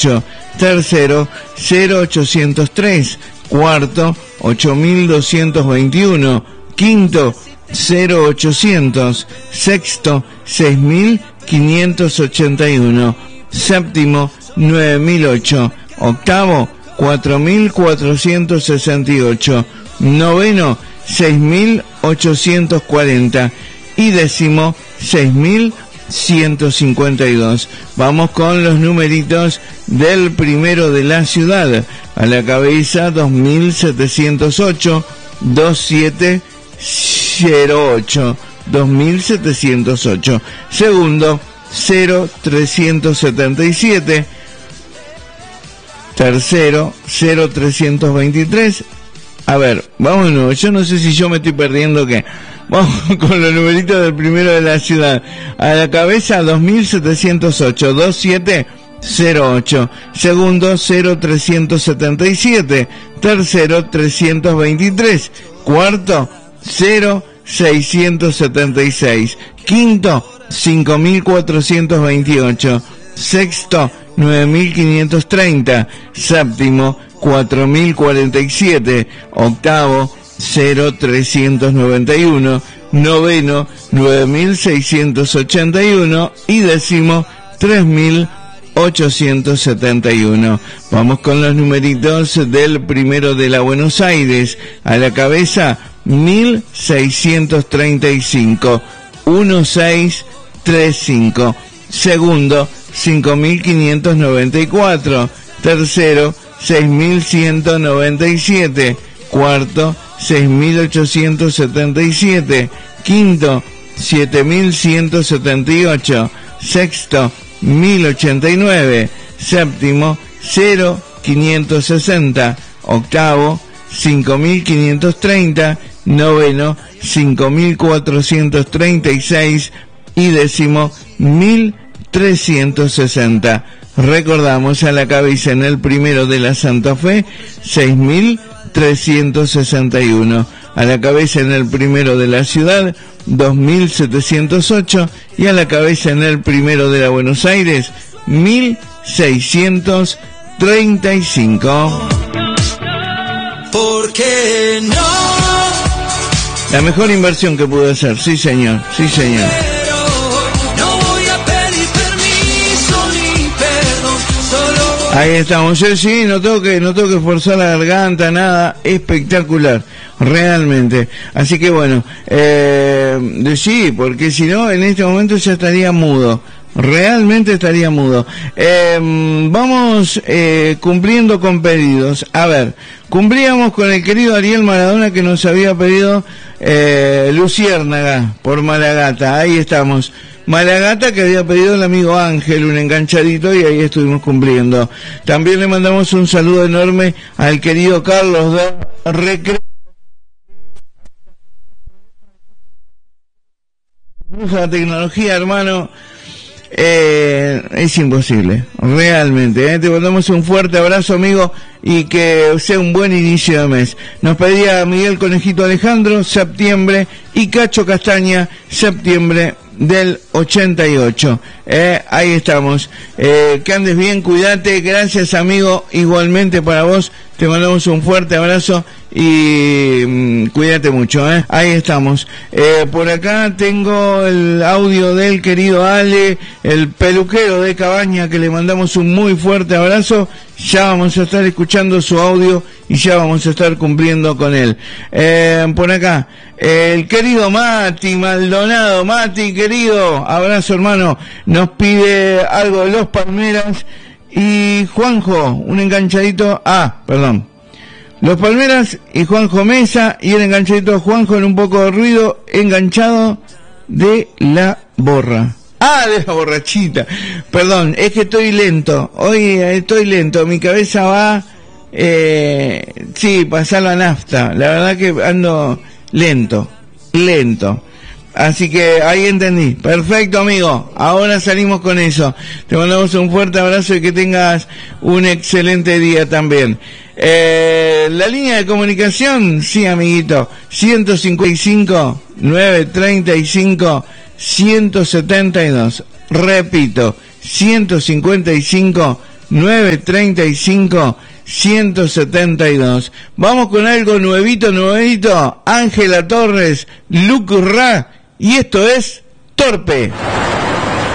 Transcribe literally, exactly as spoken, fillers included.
ocho. Tercero, cero ochocientos tres. Cuarto, ocho mil doscientos veintiuno. Quinto, cero ochocientos. Sexto, seis mil quinientos ochenta y uno. Séptimo, nueve mil ocho. Octavo, cuatro mil cuatrocientos sesenta y ocho. Noveno, seis mil ochocientos cuarenta. Y décimo, seis mil ciento cincuenta y dos. Vamos con los numeritos del primero de la ciudad. A la cabeza, dos mil setecientos ocho. dos siete cero ocho. dos mil setecientos ocho. Segundo, cero trescientos setenta y siete. Tercero, cero trescientos veintitrés. A ver, vamos de nuevo. Yo no sé si yo me estoy perdiendo, ¿qué? Vamos con los numeritos del primero de la ciudad. A la cabeza, dos mil setecientos ocho. dos siete cero ocho. Segundo, cero trescientos setenta y siete. Tercero, trescientos veintitrés. Cuarto, cero seiscientos setenta y seis. Quinto, cinco mil cuatrocientos veintiocho. Sexto, nueve mil quinientos treinta. Séptimo, cuatro mil cuarenta y siete. Octavo, cero trescientos noventa y uno. Noveno, nueve mil seiscientos ochenta y uno. Y décimo, tres mil ochocientos setenta y uno. Vamos con los numeritos del primero de la Buenos Aires. A la cabeza, mil seiscientos treinta y cinco. dieciséis treinta y cinco. Segundo, cinco mil quinientos noventa y cuatro. Tercero, seis mil ciento noventa y siete. Cuarto, seis mil ochocientos setenta y siete. Quinto, siete mil ciento setenta y ocho. Sexto, mil ochenta y nueve. Séptimo, cero quinientos sesenta. Octavo, cinco mil quinientos treinta. Noveno, cinco mil cuatrocientos treinta y seis. Y décimo, mil trescientos sesenta. Recordamos, a la cabeza en el primero de la Santa Fe, seis mil trescientos sesenta y uno. A la cabeza en el primero de la ciudad, dos mil setecientos ocho. Y a la cabeza en el primero de la Buenos Aires, mil seiscientos treinta y cinco. ¿Por qué no? La mejor inversión que pude hacer, sí señor, sí señor. Ahí estamos, yo sí, no tengo que, no tengo que forzar la garganta, nada, espectacular, realmente. Así que bueno, eh, sí, porque si no, en este momento ya estaría mudo, realmente estaría mudo. Eh, vamos eh, cumpliendo con pedidos. A ver, cumplíamos con el querido Ariel Maradona, que nos había pedido eh, Luciérnaga por Malagata, ahí estamos. Malagata, que había pedido el amigo Ángel, un enganchadito, y ahí estuvimos cumpliendo. También le mandamos un saludo enorme al querido Carlos de Recreo. La tecnología, hermano, eh, es imposible, realmente, ¿eh? Te mandamos un fuerte abrazo, amigo, y que sea un buen inicio de mes. Nos pedía Miguel Conejito Alejandro, septiembre, y Cacho Castaña, septiembre del ochenta y ocho. Eh, ahí estamos. Eh, que andes bien, cuídate. Gracias, amigo. Igualmente para vos. Te mandamos un fuerte abrazo y mmm, cuídate mucho. Eh. Ahí estamos. Eh, por acá tengo el audio del querido Ale, el peluquero de Cabaña, que le mandamos un muy fuerte abrazo. Ya vamos a estar escuchando su audio y ya vamos a estar cumpliendo con él. Eh, por acá, el querido Mati Maldonado. Mati, querido, abrazo, hermano. Nos pide algo de Los Palmeras. Y Juanjo, un enganchadito. Ah, perdón. Los Palmeras y Juanjo Mesa. Y el enganchadito de Juanjo en un poco de ruido. Enganchado de La Borra. Ah, de La Borrachita. Perdón, es que estoy lento. Hoy estoy lento. Mi cabeza va... Eh, sí, pasar la nafta. La verdad que ando lento. Lento. Así que ahí entendí. Perfecto, amigo. Ahora salimos con eso. Te mandamos un fuerte abrazo y que tengas un excelente día también. Eh, la línea de comunicación, sí, amiguito, ciento cincuenta y cinco, novecientos treinta y cinco, ciento setenta y dos. Repito, ciento cincuenta y cinco, nueve treinta y cinco, ciento setenta y dos. Vamos con algo nuevito, nuevito. Ángela Torres, Lucurra, y esto es Torpe.